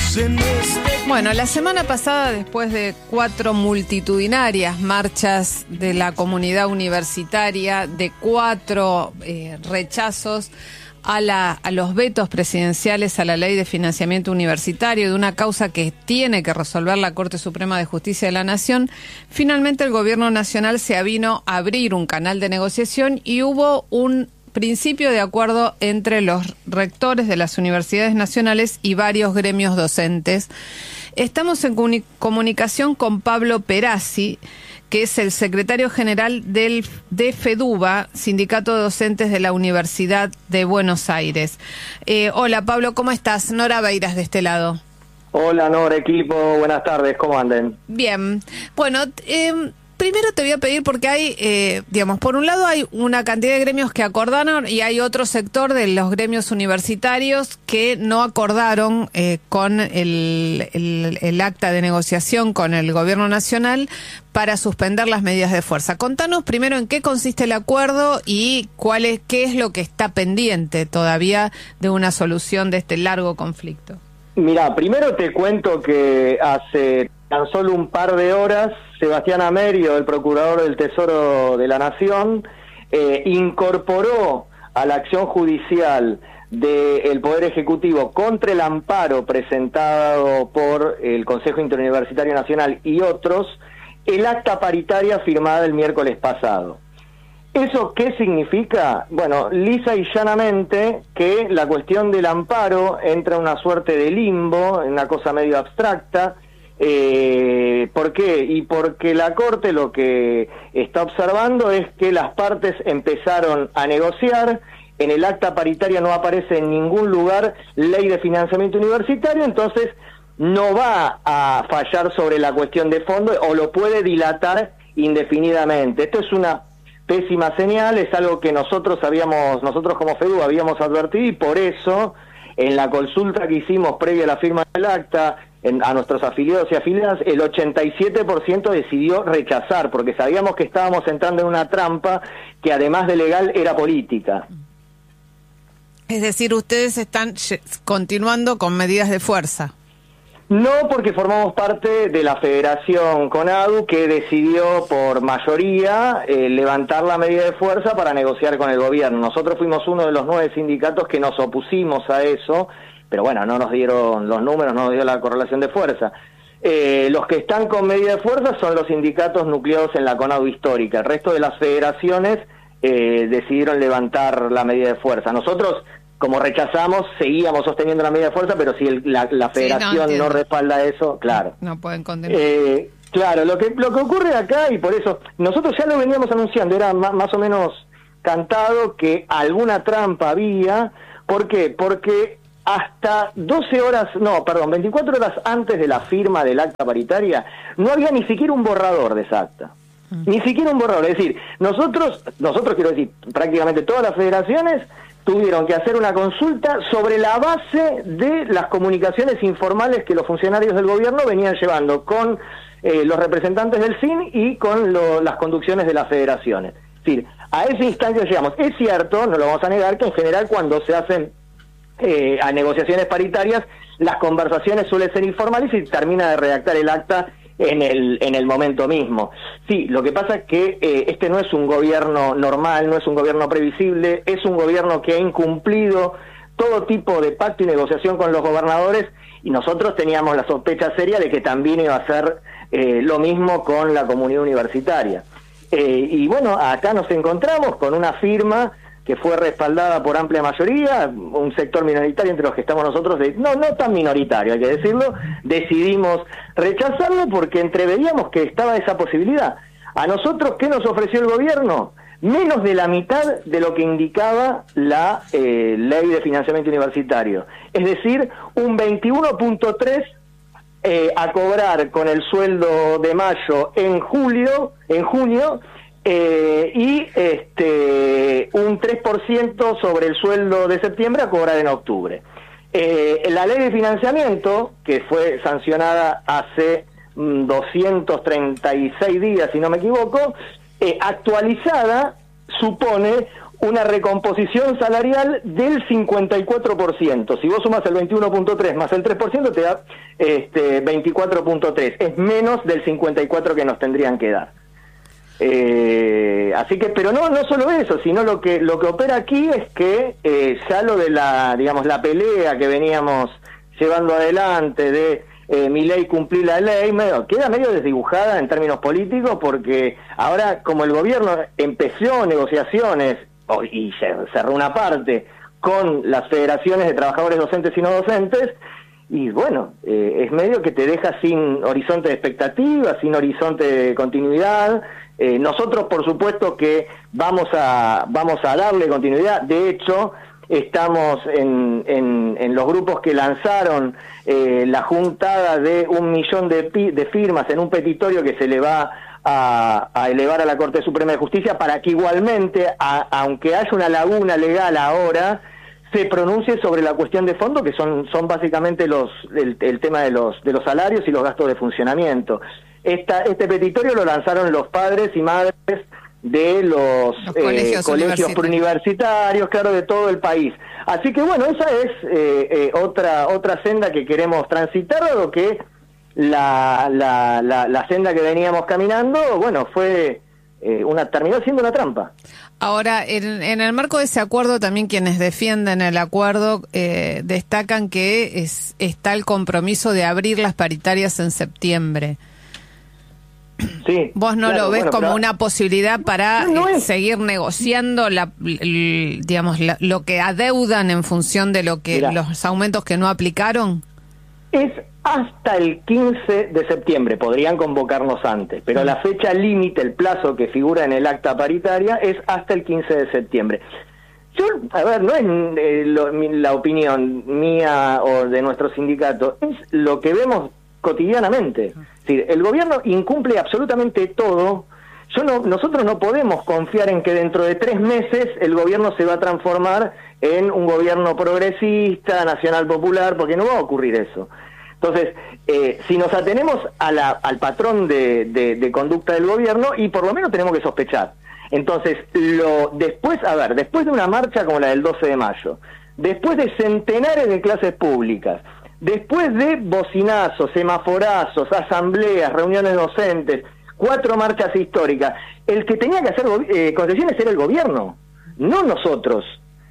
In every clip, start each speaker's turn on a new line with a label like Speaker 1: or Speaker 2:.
Speaker 1: Bueno, la semana pasada, después de 4 multitudinarias marchas de la comunidad universitaria, de 4 rechazos a los vetos presidenciales a la ley de financiamiento universitario, de una causa que tiene que resolver la Corte Suprema de Justicia de la Nación, finalmente el gobierno nacional se avino a abrir un canal de negociación y hubo un principio de acuerdo entre los rectores de las universidades nacionales y varios gremios docentes. Estamos en comunicación con Pablo Perazzi, que es el secretario general de FEDUBA, Sindicato de Docentes de la Universidad de Buenos Aires. Hola Pablo, ¿cómo estás? Nora Beiras de este lado.
Speaker 2: Hola Nora, equipo, buenas tardes, ¿cómo anden?
Speaker 1: Bien, bueno, primero te voy a pedir porque hay, por un lado hay una cantidad de gremios que acordaron y hay otro sector de los gremios universitarios que no acordaron con el acta de negociación con el gobierno nacional para suspender las medidas de fuerza. Contanos primero en qué consiste el acuerdo y qué es lo que está pendiente todavía de una solución de este largo conflicto.
Speaker 2: Mira, primero te cuento que hace tan solo un par de horas, Sebastián Amerio, el procurador del Tesoro de la Nación, incorporó a la acción judicial del Poder Ejecutivo contra el amparo presentado por el Consejo Interuniversitario Nacional y otros, el acta paritaria firmada el miércoles pasado. ¿Eso qué significa? Bueno, lisa y llanamente que la cuestión del amparo entra en una suerte de limbo, en una cosa medio abstracta. ¿Por qué? Y porque la Corte lo que está observando es que las partes empezaron a negociar, en el acta paritaria no aparece en ningún lugar ley de financiamiento universitario, entonces no va a fallar sobre la cuestión de fondo o lo puede dilatar indefinidamente. Esto es una pésima señal, es algo que nosotros como FEDU habíamos advertido y por eso en la consulta que hicimos previa a la firma del acta a nuestros afiliados y afiliadas, el 87% decidió rechazar, porque sabíamos que estábamos entrando en una trampa que además de legal era política.
Speaker 1: Es decir, ustedes están continuando con medidas de fuerza.
Speaker 2: No, porque formamos parte de la Federación CONADU que decidió por mayoría levantar la medida de fuerza para negociar con el gobierno. Nosotros fuimos uno de los 9 sindicatos que nos opusimos a eso, pero bueno, no nos dieron los números, no nos dio la correlación de fuerza. Los que están con medida de fuerza son los sindicatos nucleados en la CONADU histórica. El resto de las federaciones decidieron levantar la medida de fuerza. Ocurre como rechazamos, seguíamos sosteniendo la medida de fuerza, pero si la federación no respalda eso, claro.
Speaker 1: No pueden continuar.
Speaker 2: Claro, lo que ocurre acá, y por eso, nosotros ya lo veníamos anunciando, era más o menos cantado que alguna trampa había. ¿Por qué? Porque hasta 24 horas antes de la firma del acta paritaria, no había ni siquiera un borrador de esa acta. Ni siquiera un borrador. Es decir, nosotros quiero decir, prácticamente todas las federaciones tuvieron que hacer una consulta sobre la base de las comunicaciones informales que los funcionarios del gobierno venían llevando con los representantes del CIN y con las conducciones de las federaciones. Es decir, a esa instancia llegamos. Es cierto, no lo vamos a negar, que en general cuando se hacen a negociaciones paritarias, las conversaciones suelen ser informales y termina de redactar el acta en el momento mismo. Sí, lo que pasa es que este no es un gobierno normal, no es un gobierno previsible, es un gobierno que ha incumplido todo tipo de pacto y negociación con los gobernadores, y nosotros teníamos la sospecha seria de que también iba a hacer lo mismo con la comunidad universitaria. Y bueno, acá nos encontramos con una firma que fue respaldada por amplia mayoría, un sector minoritario entre los que estamos nosotros, no tan minoritario, hay que decirlo, decidimos rechazarlo porque entreveíamos que estaba esa posibilidad. A nosotros, ¿qué nos ofreció el gobierno? Menos de la mitad de lo que indicaba la ley de financiamiento universitario. Es decir, un 21.3 a cobrar con el sueldo de mayo en junio, y un 3% sobre el sueldo de septiembre a cobrar en octubre. La ley de financiamiento, que fue sancionada hace 236 días, si no me equivoco, actualizada, supone una recomposición salarial del 54%. Si vos sumas el 21.3 más el 3%, te da 24.3. Es menos del 54 que nos tendrían que dar. Así que, pero no solo eso, sino lo que opera aquí es que ya lo de la pelea que veníamos llevando adelante de Milei cumplir la ley, queda medio desdibujada en términos políticos, porque ahora, como el gobierno empezó negociaciones y cerró una parte con las federaciones de trabajadores docentes y no docentes, y bueno, es medio que te deja sin horizonte de expectativa, sin horizonte de continuidad. Nosotros, por supuesto, que vamos a darle continuidad. De hecho, estamos en los grupos que lanzaron la juntada de 1 millón de firmas en un petitorio que se le va a elevar a la Corte Suprema de Justicia, para que igualmente, aunque haya una laguna legal ahora, se pronuncie sobre la cuestión de fondo, que son básicamente el tema de los salarios y los gastos de funcionamiento. Este petitorio lo lanzaron los padres y madres de los colegios universitarios, claro, de todo el país. Así que bueno, esa es otra senda que queremos transitar, dado que la senda que veníamos caminando, bueno, terminó siendo una trampa.
Speaker 1: Ahora, en el marco de ese acuerdo, también quienes defienden el acuerdo destacan que está el compromiso de abrir las paritarias en septiembre.
Speaker 2: Sí,
Speaker 1: ¿Vos no lo ves como una posibilidad para seguir negociando lo que adeudan en función de los aumentos que no aplicaron?
Speaker 2: Es hasta el 15 de septiembre, podrían convocarnos antes, pero la fecha límite, el plazo que figura en el acta paritaria, es hasta el 15 de septiembre. No es la opinión mía o de nuestro sindicato, es lo que vemos cotidianamente. Es decir, el gobierno incumple absolutamente todo. Nosotros no podemos confiar en que dentro de 3 meses el gobierno se va a transformar en un gobierno progresista, nacional popular, porque no va a ocurrir eso. Entonces, si nos atenemos al patrón de conducta del gobierno, y por lo menos tenemos que sospechar. Entonces, después de una marcha como la del 12 de mayo, después de centenares de clases públicas, después de bocinazos, semaforazos, asambleas, reuniones docentes, 4 marchas históricas, el que tenía que hacer concesiones era el gobierno, no nosotros.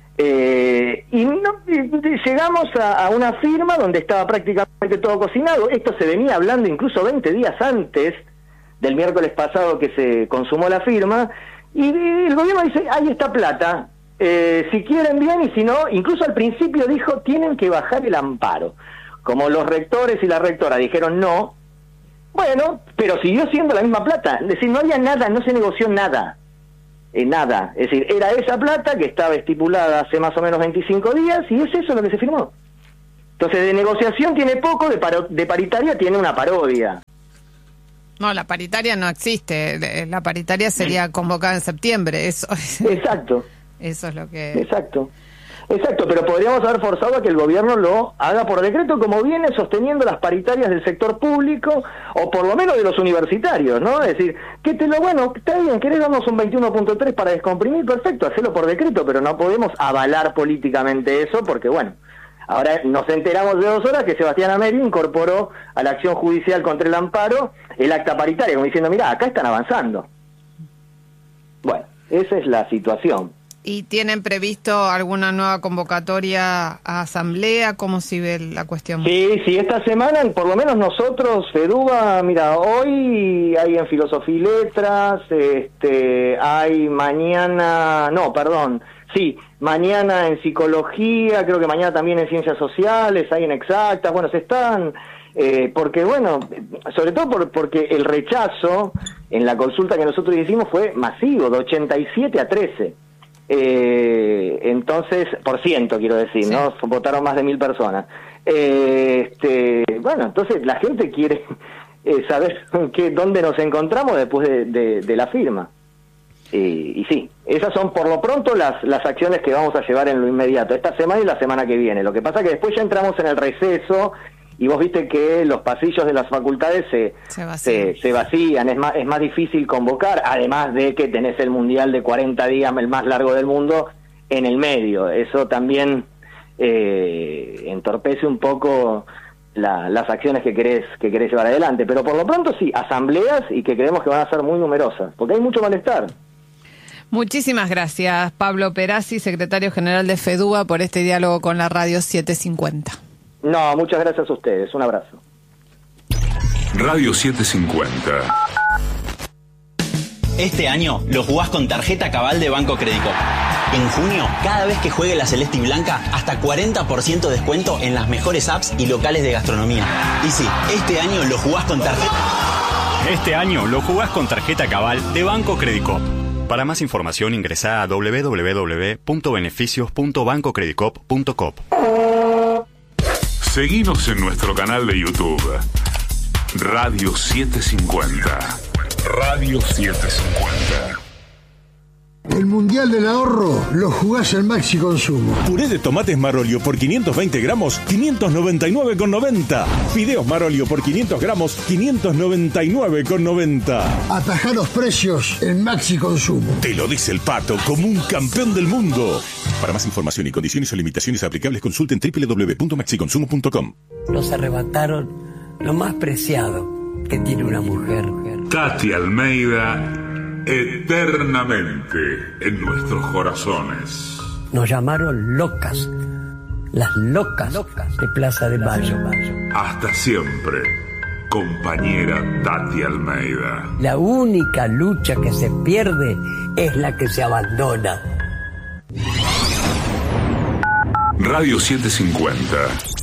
Speaker 2: Llegamos a una firma donde estaba prácticamente todo cocinado. Esto se venía hablando incluso 20 días antes del miércoles pasado que se consumó la firma, y el gobierno dice, ahí está plata, si quieren bien, y si no, incluso al principio dijo, tienen que bajar el amparo. Como los rectores y la rectora dijeron no, bueno, pero siguió siendo la misma plata. Es decir, no había nada, no se negoció nada. Nada, es decir, era esa plata que estaba estipulada hace más o menos 25 días, y es eso lo que se firmó. Entonces, de negociación tiene poco, de paritaria tiene una parodia.
Speaker 1: No, la paritaria no existe, la paritaria sería convocada en septiembre, eso.
Speaker 2: Exacto.
Speaker 1: Eso es lo que...
Speaker 2: Exacto, pero podríamos haber forzado a que el gobierno lo haga por decreto, como viene sosteniendo las paritarias del sector público, o por lo menos de los universitarios, ¿no? Es decir, está bien, ¿querés darnos un 21.3 para descomprimir? Perfecto, hacelo por decreto, pero no podemos avalar políticamente eso, porque bueno, ahora nos enteramos de 2 horas que Sebastián Ameri incorporó a la acción judicial contra el amparo el acta paritaria, como diciendo, mirá, acá están avanzando. Bueno, esa es la situación.
Speaker 1: ¿Y tienen previsto alguna nueva convocatoria a asamblea? ¿Cómo se ve la cuestión?
Speaker 2: Sí, esta semana, por lo menos nosotros, FEDUBA, mira, hoy hay en Filosofía y Letras, hay mañana en Psicología, creo que mañana también en Ciencias Sociales, hay en Exactas, bueno, se están... porque bueno, sobre todo porque el rechazo en la consulta que nosotros hicimos fue masivo, de 87 a 13. Entonces, por ciento quiero decir, sí. ¿No? Votaron más de 1.000 personas. Bueno, entonces la gente quiere saber dónde nos encontramos después de la firma. Y sí, esas son por lo pronto las acciones que vamos a llevar en lo inmediato, esta semana y la semana que viene. Lo que pasa es que después ya entramos en el receso y vos viste que los pasillos de las facultades se vacían, es más difícil convocar, además de que tenés el Mundial de 40 días, el más largo del mundo, en el medio. Eso también entorpece un poco las acciones que querés llevar adelante, pero por lo pronto sí, asambleas, y que creemos que van a ser muy numerosas, porque hay mucho malestar.
Speaker 1: Muchísimas gracias, Pablo Perazzi, secretario general de FEDUBA, por este diálogo con la Radio 750.
Speaker 2: No, muchas gracias a ustedes. Un abrazo.
Speaker 3: Radio 750.
Speaker 4: Este año lo jugás con tarjeta Cabal de Banco Credicop. En junio, cada vez que juegue la celeste y blanca, hasta 40% de descuento en las mejores apps y locales de gastronomía. Y sí, este año lo jugás con tarjeta.
Speaker 5: Este año lo jugás con tarjeta Cabal de Banco Credicop. Para más información ingresá a www.beneficios.bancocredicop.com.
Speaker 3: Seguinos en nuestro canal de YouTube, Radio 750. Radio 750.
Speaker 6: El Mundial del Ahorro lo jugás en Maxi Consumo.
Speaker 7: Puré de tomates Marolio por 520 gramos, 599,90. Fideos Marolio por 500 gramos, 599,90.
Speaker 6: Atajá los precios en Maxi Consumo.
Speaker 7: Te lo dice el Pato como un campeón del mundo. Para más información y condiciones o limitaciones aplicables, consulten www.maxiconsumo.com.
Speaker 8: Nos arrebataron lo más preciado que tiene una mujer.
Speaker 3: Tati Almeida, eternamente en nuestros corazones.
Speaker 8: Nos llamaron locas, las locas de Plaza de Mayo.
Speaker 3: Hasta siempre, compañera Tati Almeida.
Speaker 8: La única lucha que se pierde es la que se abandona.
Speaker 3: Radio 750.